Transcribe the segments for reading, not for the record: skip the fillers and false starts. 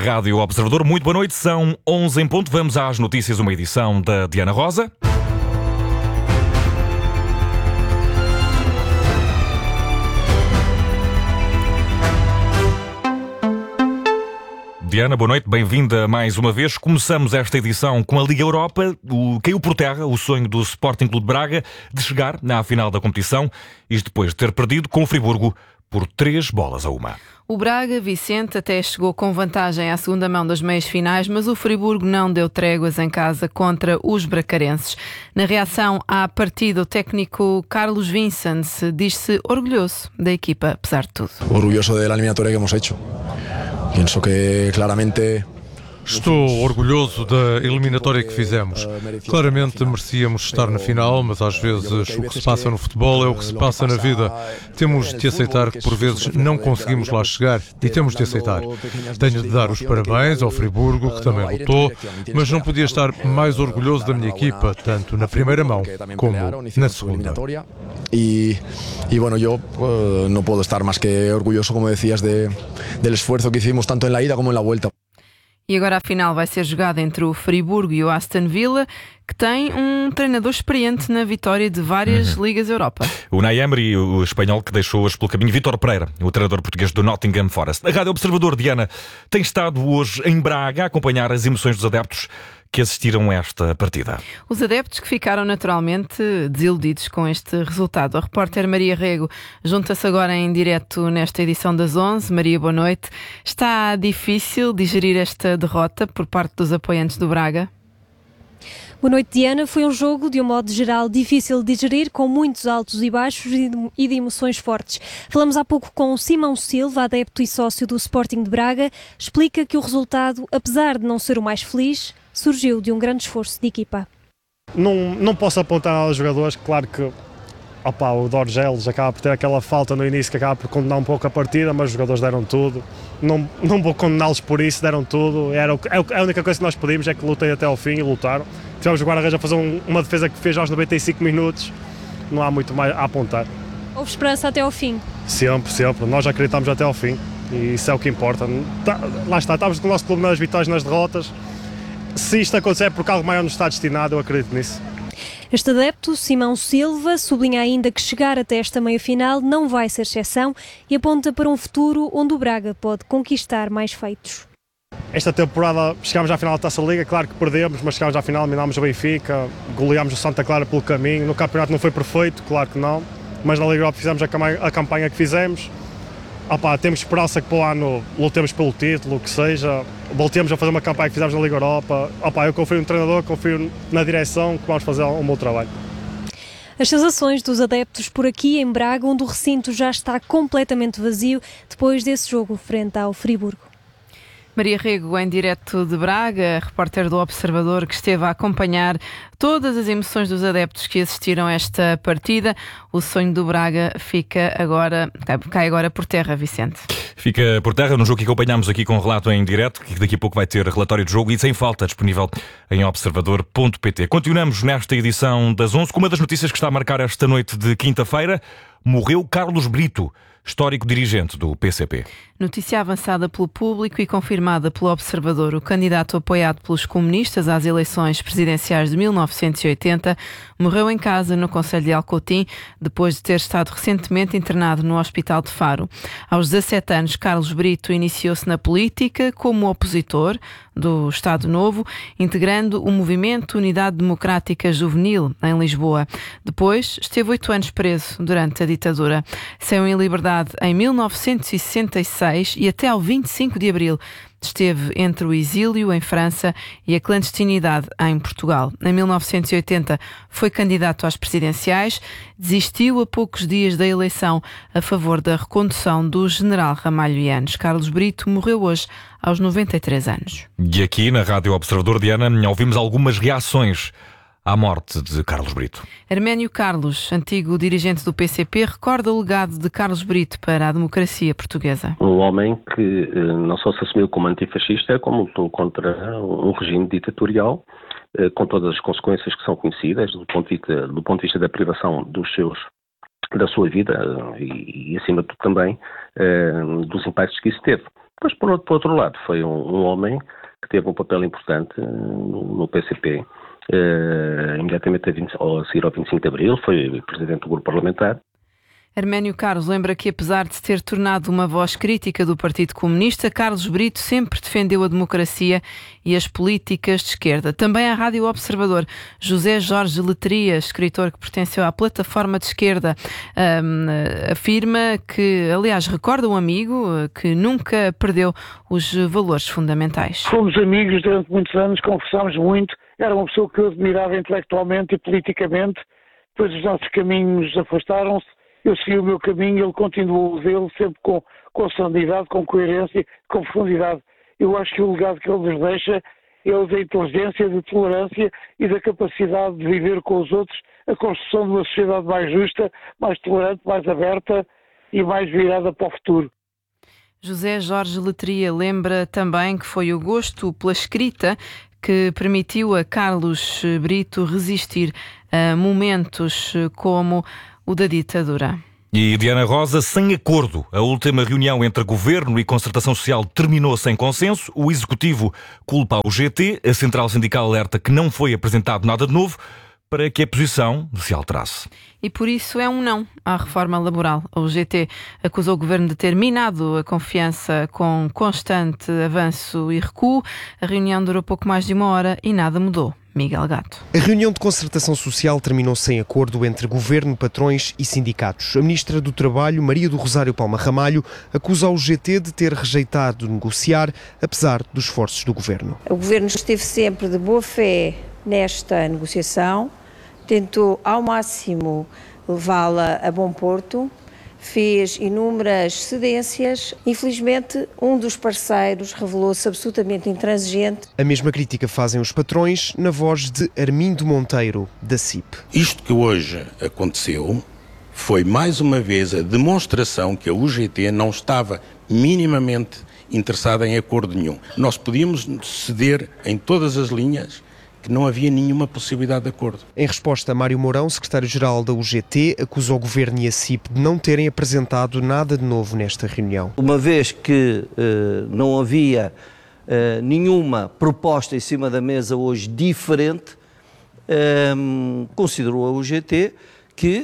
Rádio Observador, muito boa noite, são 11 em ponto. Vamos às notícias, uma edição da Diana Rosa. Diana, boa noite, bem-vinda mais uma vez. Começamos esta edição com a Liga Europa. Caiu por terra o sonho do Sporting Clube de Braga de chegar à final da competição, isto depois de ter perdido com o Friburgo por 3-1. O Braga, Vicente, até chegou com vantagem à segunda mão das meias finais, mas o Friburgo não deu tréguas em casa contra os bracarenses. Na reação à partida, o técnico Carlos Vincent diz-se orgulhoso da equipa, apesar de tudo. Orgulhoso da eliminatória que hemos hecho. Pienso que claramente... Estou orgulhoso da eliminatória que fizemos. Claramente merecíamos estar na final, mas às vezes o que se passa no futebol é o que se passa na vida. Temos de aceitar que por vezes não conseguimos lá chegar e temos de aceitar. Tenho de dar os parabéns ao Friburgo, que também lutou, mas não podia estar mais orgulhoso da minha equipa, tanto na primeira mão como na segunda. Y bueno, yo no puedo estar más que orgulloso, como decías, del esfuerzo que hicimos tanto en la ida como en la vuelta. E agora a final vai ser jogada entre o Friburgo e o Aston Villa, que tem um treinador experiente na vitória de várias Ligas Europa. O Unai Emery, o espanhol que deixou hoje pelo caminho Vítor Pereira, o treinador português do Nottingham Forest. A Rádio Observador, Diana, tem estado hoje em Braga a acompanhar as emoções dos adeptos que assistiram a esta partida. Os adeptos que ficaram naturalmente desiludidos com este resultado. A repórter Maria Rego junta-se agora em direto nesta edição das 11. Maria, boa noite. Está difícil digerir esta derrota por parte dos apoiantes do Braga? Boa noite, Diana. Foi um jogo, de um modo geral, difícil de digerir, com muitos altos e baixos e de emoções fortes. Falamos há pouco com Simão Silva, adepto e sócio do Sporting de Braga. Explica que o resultado, apesar de não ser o mais feliz, surgiu de um grande esforço de equipa. Não posso apontar aos jogadores, claro que o Dorgeles acaba por ter aquela falta no início que acaba por condenar um pouco a partida, mas os jogadores deram tudo. Não vou condená-los por isso, deram tudo. A única coisa que nós pedimos é que lutem até ao fim e lutaram. Tivemos o guarda-redes a fazer uma defesa que fez aos 95 minutos, não há muito mais a apontar. Houve esperança até ao fim? Sempre, nós acreditamos até ao fim e isso é o que importa. Lá está, estamos com o nosso clube nas vitórias e nas derrotas. Se isto acontecer é porque algo maior nos está destinado, eu acredito nisso. Este adepto, Simão Silva, sublinha ainda que chegar até esta meia-final não vai ser exceção e aponta para um futuro onde o Braga pode conquistar mais feitos. Esta temporada chegámos à final da Taça Liga, claro que perdemos, mas chegámos à final, eliminámos o Benfica, goleámos o Santa Clara pelo caminho. No campeonato não foi perfeito, claro que não, mas na Liga Europa fizemos a campanha que fizemos. Temos esperança que para o ano lutemos pelo título, o que seja, voltemos a fazer uma campanha que fizemos na Liga Europa. Eu confio no treinador, confio na direção, que vamos fazer um bom trabalho. As sensações dos adeptos por aqui em Braga, onde o recinto já está completamente vazio depois desse jogo frente ao Friburgo. Maria Rego, em direto de Braga, repórter do Observador, que esteve a acompanhar todas as emoções dos adeptos que assistiram a esta partida. O sonho do Braga cai agora por terra, Vicente. Fica por terra no jogo que acompanhamos aqui com um relato em direto, que daqui a pouco vai ter relatório de jogo e sem falta disponível em observador.pt. Continuamos nesta edição das 11 com uma das notícias que está a marcar esta noite de quinta-feira. Morreu Carlos Brito, histórico dirigente do PCP. Notícia avançada pelo público e confirmada pelo Observador. O candidato apoiado pelos comunistas às eleições presidenciais de 1980 morreu em casa no concelho de Alcotim depois de ter estado recentemente internado no Hospital de Faro. Aos 17 anos, Carlos Brito iniciou-se na política como opositor do Estado Novo, integrando o Movimento Unidade Democrática Juvenil em Lisboa. Depois, esteve 8 anos preso durante a ditadura. Saiu em liberdade em 1966 e até ao 25 de abril esteve entre o exílio em França e a clandestinidade em Portugal. Em 1980 foi candidato às presidenciais, desistiu a poucos dias da eleição a favor da recondução do general Ramalho Yanes. Carlos Brito morreu hoje aos 93 anos. E aqui na Rádio Observador, Diana, ouvimos algumas reações à morte de Carlos Brito. Herménio Carlos, antigo dirigente do PCP, recorda o legado de Carlos Brito para a democracia portuguesa. Um homem que não só se assumiu como antifascista, como lutou contra um regime ditatorial, com todas as consequências que são conhecidas, do ponto de vista da privação da sua vida e acima de tudo também, dos impactos que isso teve. Pois, por outro lado, foi um homem que teve um papel importante no PCP, imediatamente a seguir ao 25 de Abril, foi presidente do grupo parlamentar. Herménio Carlos lembra que, apesar de se ter tornado uma voz crítica do Partido Comunista, Carlos Brito sempre defendeu a democracia e as políticas de esquerda. Também à Rádio Observador, José Jorge Letria, escritor que pertenceu à plataforma de esquerda, afirma que, aliás, recorda um amigo que nunca perdeu os valores fundamentais. Fomos amigos durante muitos anos, conversámos muito, era uma pessoa que eu admirava intelectualmente e politicamente, depois os nossos caminhos afastaram-se. Eu segui o meu caminho, ele continuou o dele, sempre com sanidade, com coerência, com profundidade. Eu acho que o legado que ele nos deixa é o da inteligência, da tolerância e da capacidade de viver com os outros a construção de uma sociedade mais justa, mais tolerante, mais aberta e mais virada para o futuro. José Jorge Letria lembra também que foi o gosto pela escrita que permitiu a Carlos Brito resistir a momentos como o da ditadura. E Diana Rosa, sem acordo. A última reunião entre Governo e Concertação Social terminou sem consenso. O Executivo culpa a UGT. A Central Sindical alerta que não foi apresentado nada de novo para que a posição se alterasse. E por isso é um não à reforma laboral. A UGT acusou o Governo de ter minado a confiança com constante avanço e recuo. A reunião durou pouco mais de uma hora e nada mudou. Miguel Gato. A reunião de concertação social terminou sem acordo entre governo, patrões e sindicatos. A ministra do Trabalho, Maria do Rosário Palma Ramalho, acusa o UGT de ter rejeitado negociar, apesar dos esforços do governo. O governo esteve sempre de boa fé nesta negociação, tentou ao máximo levá-la a bom porto, fez inúmeras cedências. Infelizmente, um dos parceiros revelou-se absolutamente intransigente. A mesma crítica fazem os patrões na voz de Armindo Monteiro, da CIP. Isto que hoje aconteceu foi mais uma vez a demonstração que a UGT não estava minimamente interessada em acordo nenhum. Nós podíamos ceder em todas as linhas, que não havia nenhuma possibilidade de acordo. Em resposta, Mário Mourão, secretário-geral da UGT, acusou o Governo e a CIP de não terem apresentado nada de novo nesta reunião. Uma vez que não havia nenhuma proposta em cima da mesa hoje diferente, considerou a UGT que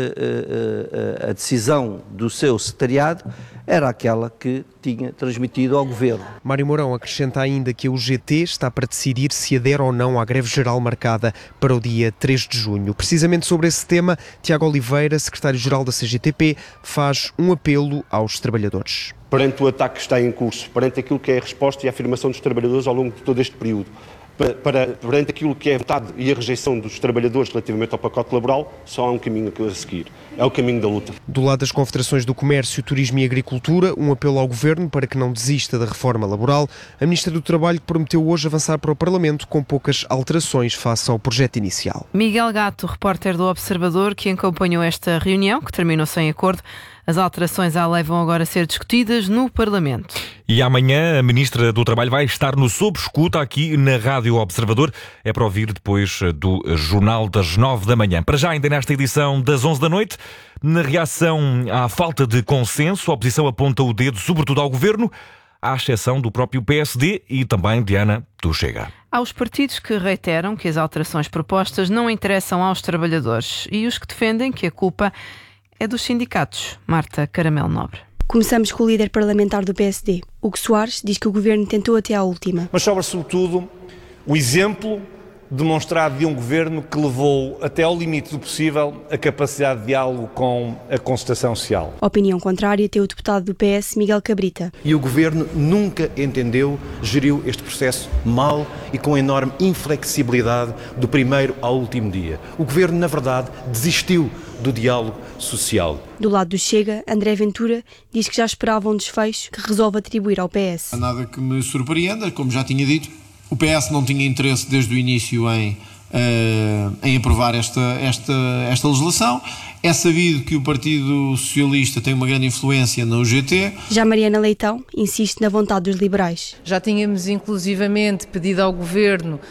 a decisão do seu secretariado era aquela que tinha transmitido ao Governo. Mário Mourão acrescenta ainda que a UGT está para decidir se adere ou não à greve geral marcada para o dia 3 de junho. Precisamente sobre esse tema, Tiago Oliveira, secretário-geral da CGTP, faz um apelo aos trabalhadores. Perante o ataque que está em curso, perante aquilo que é a resposta e a afirmação dos trabalhadores ao longo de todo este período, perante aquilo que é a vontade e a rejeição dos trabalhadores relativamente ao pacote laboral, só há um caminho a seguir. É o caminho da luta. Do lado das confederações do Comércio, Turismo e Agricultura, um apelo ao Governo para que não desista da reforma laboral. A Ministra do Trabalho prometeu hoje avançar para o Parlamento com poucas alterações face ao projeto inicial. Miguel Gato, repórter do Observador, que acompanhou esta reunião, que terminou sem acordo. As alterações à lei vão agora ser discutidas no Parlamento. E amanhã a Ministra do Trabalho vai estar no Sob Escuta aqui na Rádio Observador. É para ouvir depois do Jornal das 9 da manhã. Para já, ainda nesta edição das 11 da noite, na reação à falta de consenso, a oposição aponta o dedo sobretudo ao Governo, à exceção do próprio PSD e também, Diana, do Chega. Há os partidos que reiteram que as alterações propostas não interessam aos trabalhadores e os que defendem que a culpa é dos sindicatos. Marta Caramelo Nobre. Começamos com o líder parlamentar do PSD. Hugo Soares diz que o governo tentou até à última. Mas sobra sobretudo o exemplo demonstrado de um governo que levou até ao limite do possível a capacidade de diálogo com a concertação social. Opinião contrária tem o deputado do PS, Miguel Cabrita. E o governo nunca entendeu, geriu este processo mal e com enorme inflexibilidade do primeiro ao último dia. O governo, na verdade, desistiu do diálogo social. Do lado do Chega, André Ventura diz que já esperava um desfecho que resolve atribuir ao PS. Nada que me surpreenda, como já tinha dito, o PS não tinha interesse desde o início em aprovar esta legislação. É sabido que o Partido Socialista tem uma grande influência na UGT. Já Mariana Leitão insiste na vontade dos liberais. Já tínhamos inclusivamente pedido ao Governo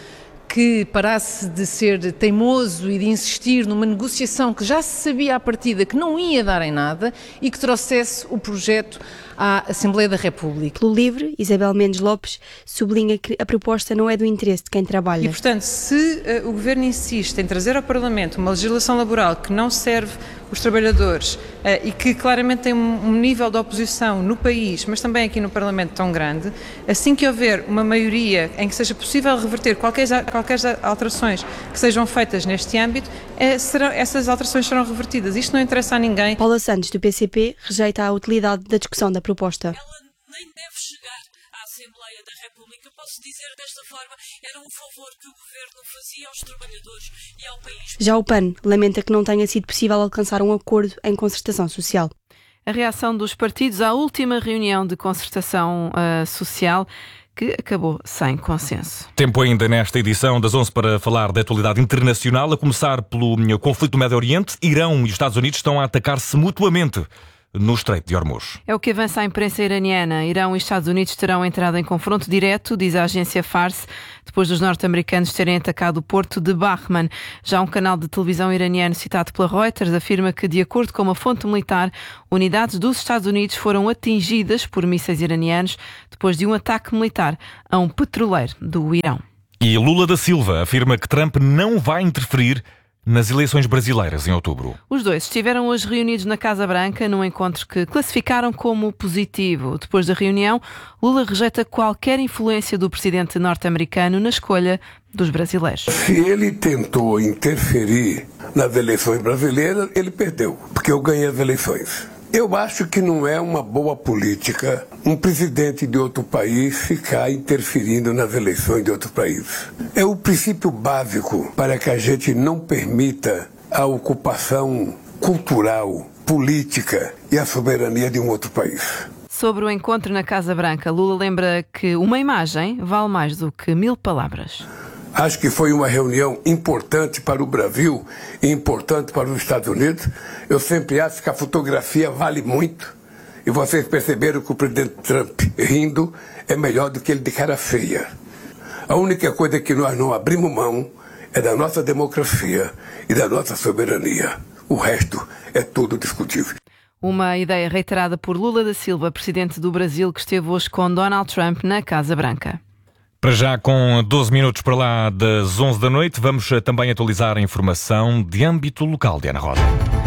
que parasse de ser teimoso e de insistir numa negociação que já se sabia à partida que não ia dar em nada e que trouxesse o projeto à Assembleia da República. Pelo LIVRE, Isabel Mendes Lopes sublinha que a proposta não é do interesse de quem trabalha. E, portanto, se o Governo insiste em trazer ao Parlamento uma legislação laboral que não serve os trabalhadores e que claramente tem um nível de oposição no país, mas também aqui no Parlamento tão grande, assim que houver uma maioria em que seja possível reverter qualquer alterações que sejam feitas neste âmbito, essas alterações serão revertidas. Isto não interessa a ninguém. Paula Santos, do PCP, rejeita a utilidade da discussão da proposta. Ela nem deve chegar à Assembleia da República. Posso dizer desta forma, era um favor que o Governo fazia aos trabalhadores e ao país. Já o PAN lamenta que não tenha sido possível alcançar um acordo em concertação social. A reação dos partidos à última reunião de concertação social, que acabou sem consenso. Tempo ainda nesta edição das 11 para falar da atualidade internacional, a começar pelo conflito do Médio Oriente. Irão e os Estados Unidos estão a atacar-se mutuamente no Estreito de Hormuz. É o que avança a imprensa iraniana. Irão e Estados Unidos terão entrado em confronto direto, diz a agência Fars, depois dos norte-americanos terem atacado o porto de Bahman. Já um canal de televisão iraniano citado pela Reuters afirma que, de acordo com uma fonte militar, unidades dos Estados Unidos foram atingidas por mísseis iranianos depois de um ataque militar a um petroleiro do Irão. E Lula da Silva afirma que Trump não vai interferir nas eleições brasileiras em outubro. Os dois estiveram hoje reunidos na Casa Branca num encontro que classificaram como positivo. Depois da reunião, Lula rejeita qualquer influência do presidente norte-americano na escolha dos brasileiros. Se ele tentou interferir nas eleições brasileiras, ele perdeu, porque eu ganhei as eleições. Eu acho que não é uma boa política um presidente de outro país ficar interferindo nas eleições de outro país. É o princípio básico para que a gente não permita a ocupação cultural, política e a soberania de um outro país. Sobre o encontro na Casa Branca, Lula lembra que uma imagem vale mais do que 1000 palavras. Acho que foi uma reunião importante para o Brasil e importante para os Estados Unidos. Eu sempre acho que a fotografia vale muito. E vocês perceberam que o presidente Trump rindo é melhor do que ele de cara feia. A única coisa que nós não abrimos mão é da nossa democracia e da nossa soberania. O resto é tudo discutível. Uma ideia reiterada por Lula da Silva, presidente do Brasil, que esteve hoje com Donald Trump na Casa Branca. Para já, com 12 minutos para lá das 11 da noite, vamos também atualizar a informação de âmbito local de Ana Rosa.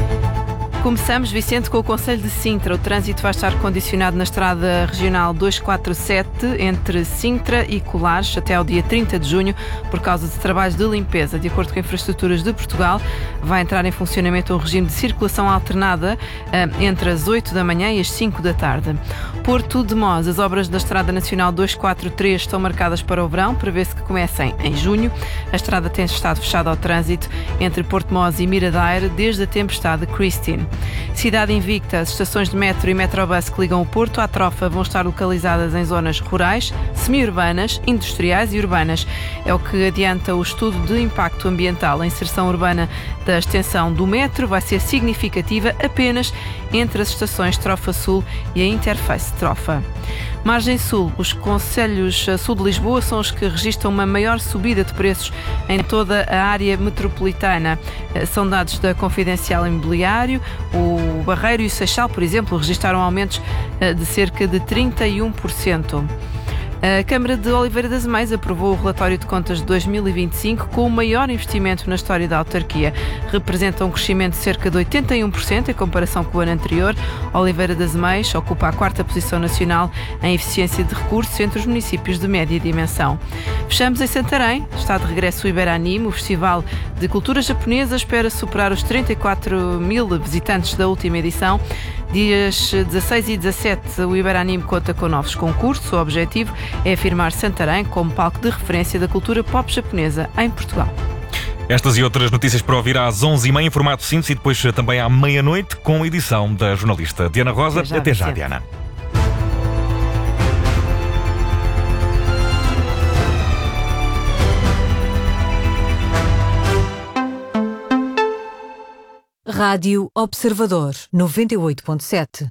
Começamos, Vicente, com o Concelho de Sintra. O trânsito vai estar condicionado na estrada regional 247 entre Sintra e Colares até ao dia 30 de junho por causa de trabalhos de limpeza. De acordo com Infraestruturas de Portugal, vai entrar em funcionamento um regime de circulação alternada entre as 8 da manhã e as 5 da tarde. Porto de Mós, as obras da Estrada Nacional 243 estão marcadas para o verão, prevê-se que comecem em junho. A estrada tem estado fechada ao trânsito entre Porto de Mós e Miradouro desde a tempestade Christine. Cidade Invicta, as estações de metro e metrobus que ligam o Porto à Trofa vão estar localizadas em zonas rurais, semi-urbanas, industriais e urbanas. É o que adianta o estudo de impacto ambiental. A inserção urbana da extensão do metro vai ser significativa apenas entre as estações Trofa Sul e a Interface Trofa. Margem Sul, os concelhos sul de Lisboa são os que registram uma maior subida de preços em toda a área metropolitana. São dados da Confidencial Imobiliário. O Barreiro e o Seixal, por exemplo, registaram aumentos de cerca de 31%. A Câmara de Oliveira das Meias aprovou o relatório de contas de 2025 com o maior investimento na história da autarquia. Representa um crescimento de cerca de 81% em comparação com o ano anterior. Oliveira das Meias ocupa a 4ª posição nacional em eficiência de recursos entre os municípios de média dimensão. Fechamos em Santarém. Está de regresso o Iberanime. O Festival de Cultura Japonesa espera superar os 34.000 visitantes da última edição. Dias 16 e 17, o Iberanime conta com novos concursos. O objetivo é afirmar Santarém como palco de referência da cultura pop japonesa em Portugal. Estas e outras notícias para ouvir às 11h30 em formato simples e depois também à meia-noite com a edição da jornalista Diana Rosa. Até já, Diana. Rádio Observador 98.7.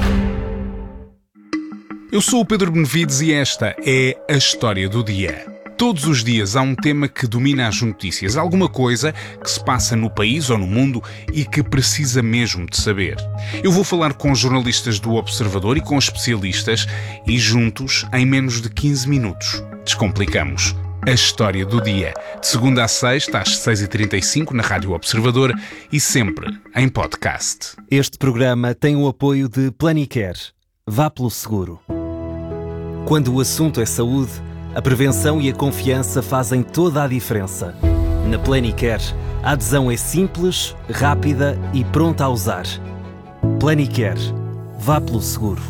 Eu sou o Pedro Benevides e esta é a história do dia. Todos os dias há um tema que domina as notícias, alguma coisa que se passa no país ou no mundo e que precisa mesmo de saber. Eu vou falar com jornalistas do Observador e com especialistas e juntos, em menos de 15 minutos, descomplicamos a história do dia. De segunda a sexta, às 6h35, na Rádio Observador e sempre em podcast. Este programa tem o apoio de Planicare. Vá pelo seguro. Quando o assunto é saúde, a prevenção e a confiança fazem toda a diferença. Na Planicare, a adesão é simples, rápida e pronta a usar. Planicare. Vá pelo seguro.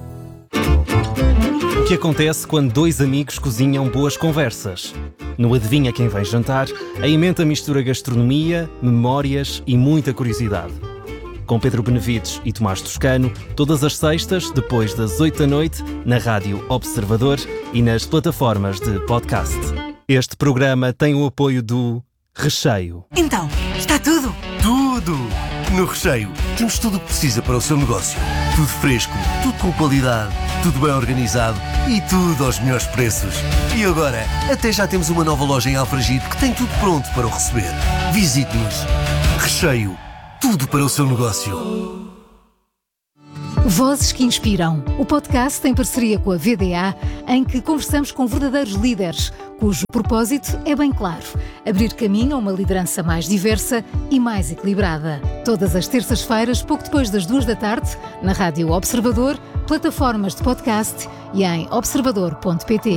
O que acontece quando dois amigos cozinham boas conversas? No Adivinha Quem Vem Jantar, a emenda mistura gastronomia, memórias e muita curiosidade. Com Pedro Benevides e Tomás Toscano, todas as sextas, depois das 20h, na Rádio Observador e nas plataformas de podcast. Este programa tem o apoio do Recheio. Então, está tudo? Tudo! No Recheio, temos tudo o que precisa para o seu negócio. Tudo fresco, tudo com qualidade, tudo bem organizado e tudo aos melhores preços. E agora, até já temos uma nova loja em Alfragide que tem tudo pronto para o receber. Visite-nos. Recheio. Tudo para o seu negócio. Vozes que Inspiram, o podcast em parceria com a VDA, em que conversamos com verdadeiros líderes, cujo propósito é bem claro: abrir caminho a uma liderança mais diversa e mais equilibrada. Todas as terças-feiras, pouco depois das 14h, na Rádio Observador, plataformas de podcast e em observador.pt.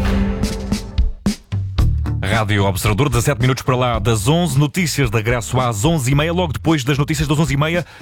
Rádio Observador, 17 minutos para lá das 11, notícias de regresso às 11h30, logo depois das notícias das 11h30.